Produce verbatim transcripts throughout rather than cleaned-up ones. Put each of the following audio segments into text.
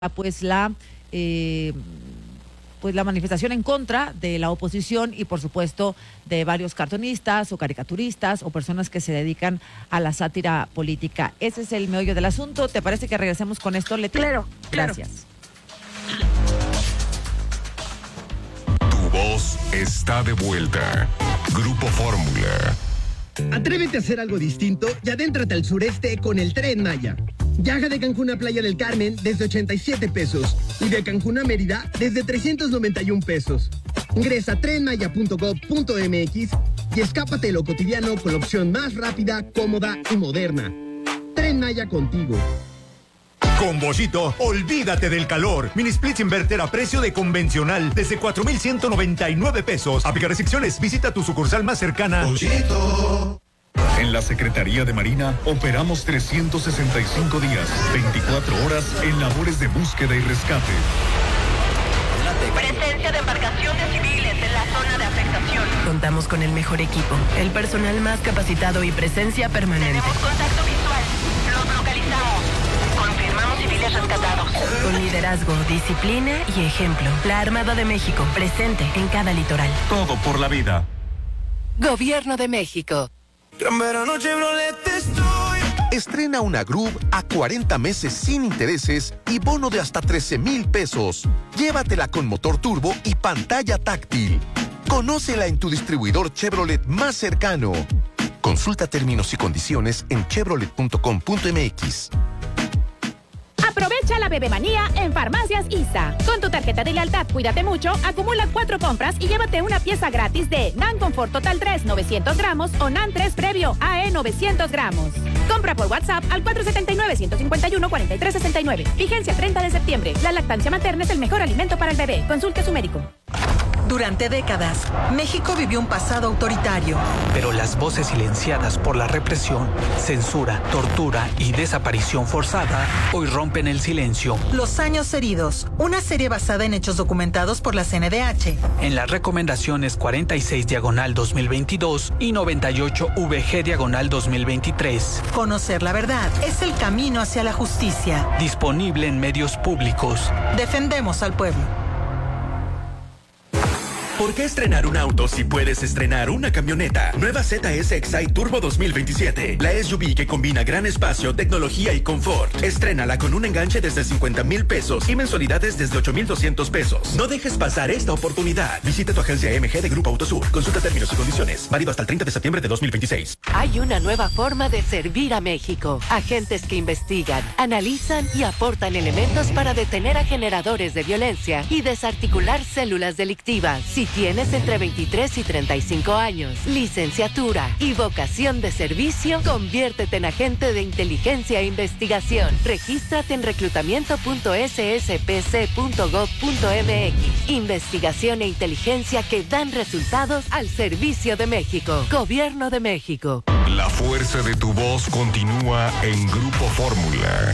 pues la eh, pues la manifestación en contra de la oposición y por supuesto de varios cartonistas o caricaturistas o personas que se dedican a la sátira política. Ese es el meollo del asunto. ¿Te parece que regresemos con esto, Leti? Claro, claro. Gracias. Tu voz está de vuelta. Grupo Fórmula. Atrévete a hacer algo distinto y adéntrate al sureste con el Tren Maya. Viaja de Cancún a Playa del Carmen desde ochenta y siete pesos y de Cancún a Mérida desde trescientos noventa y un pesos. Ingresa a tren maya punto gob punto eme equis y escápate de lo cotidiano con la opción más rápida, cómoda y moderna. Tren Maya contigo. Con Bollito, olvídate del calor. Mini Splits Inverter a precio de convencional desde cuatro mil ciento noventa y nueve pesos. Aplica restricciones. Visita tu sucursal más cercana. Bollito. En la Secretaría de Marina operamos trescientos sesenta y cinco días, veinticuatro horas en labores de búsqueda y rescate. Presencia de embarcaciones civiles en la zona de afectación. Contamos con el mejor equipo, el personal más capacitado y presencia permanente. Tenemos contacto visual. Los localizamos. Confirmamos civiles rescatados. Con liderazgo, disciplina y ejemplo. La Armada de México, presente en cada litoral. Todo por la vida. Gobierno de México. Gran verano Chevrolet estoy. Estrena una Groove a cuarenta meses sin intereses y bono de hasta trece mil pesos. Llévatela con motor turbo y pantalla táctil. Conócela en tu distribuidor Chevrolet más cercano. Consulta términos y condiciones en chevrolet punto com punto eme equis. Aprovecha la bebemanía en Farmacias I S A. Con tu tarjeta de lealtad Cuídate Mucho, acumula cuatro compras y llévate una pieza gratis de Nan Confort Total tres novecientos gramos o Nan tres Previo A E novecientos gramos. Compra por WhatsApp al cuatro siete nueve, uno cinco uno, cuatro tres seis nueve. Vigencia treinta de septiembre. La lactancia materna es el mejor alimento para el bebé. Consulte a su médico. Durante décadas, México vivió un pasado autoritario. Pero las voces silenciadas por la represión, censura, tortura y desaparición forzada hoy rompen el silencio. Los años heridos, una serie basada en hechos documentados por la C N D H. En las recomendaciones cuarenta y seis diagonal dos mil veintidós y noventa y ocho V G diagonal dos mil veintitrés. Conocer la verdad es el camino hacia la justicia. Disponible en medios públicos. Defendemos al pueblo. ¿Por qué estrenar un auto si puedes estrenar una camioneta? Nueva Z S Excite Turbo dos mil veintisiete. La S U V que combina gran espacio, tecnología y confort. Estrénala con un enganche desde cincuenta mil pesos y mensualidades desde ocho mil doscientos pesos. No dejes pasar esta oportunidad. Visita tu agencia M G de Grupo Autosur. Consulta términos y condiciones. Válido hasta el treinta de septiembre de dos mil veintiséis. Hay una nueva forma de servir a México. Agentes que investigan, analizan y aportan elementos para detener a generadores de violencia y desarticular células delictivas. Si tienes entre veintitrés y treinta y cinco años, licenciatura y vocación de servicio, conviértete en agente de inteligencia e investigación. Regístrate en reclutamiento punto ese ese pe ce punto gob punto eme equis. Investigación e inteligencia que dan resultados al servicio de México. Gobierno de México. La fuerza de tu voz continúa en Grupo Fórmula.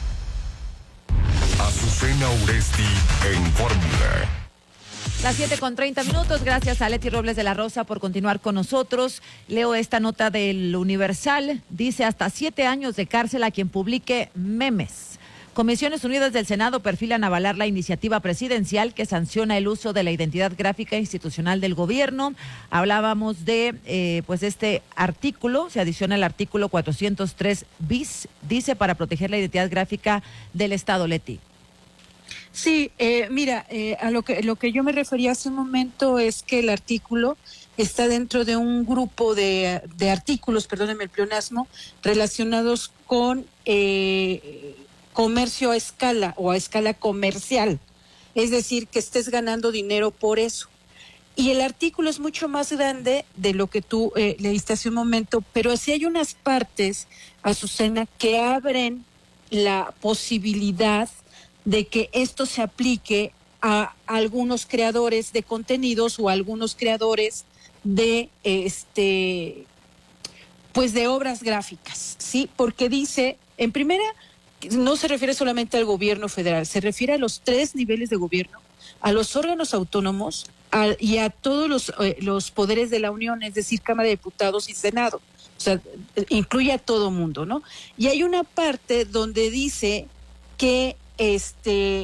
Azucena Uresti en Fórmula. Las siete con treinta minutos, gracias a Leti Robles de la Rosa por continuar con nosotros. Leo esta nota del Universal, dice hasta siete años de cárcel a quien publique memes. Comisiones Unidas del Senado perfilan avalar la iniciativa presidencial que sanciona el uso de la identidad gráfica institucional del gobierno. Hablábamos de eh, pues este artículo, se adiciona el artículo cuatrocientos tres bis, dice para proteger la identidad gráfica del Estado, Leti. Sí, eh, mira, eh, a lo que lo que yo me refería hace un momento es que el artículo está dentro de un grupo de, de artículos, perdónenme el pleonasmo, relacionados con eh, comercio a escala o a escala comercial, es decir, que estés ganando dinero por eso. Y el artículo es mucho más grande de lo que tú eh, leíste hace un momento, pero sí hay unas partes, Azucena, que abren la posibilidad de que esto se aplique a algunos creadores de contenidos o a algunos creadores de este pues de obras gráficas, ¿sí? Porque dice, en primera, no se refiere solamente al gobierno federal, se refiere a los tres niveles de gobierno, a los órganos autónomos a, y a todos los, eh, los poderes de la Unión, es decir, Cámara de Diputados y Senado. O sea, incluye a todo mundo, ¿no? Y hay una parte donde dice que este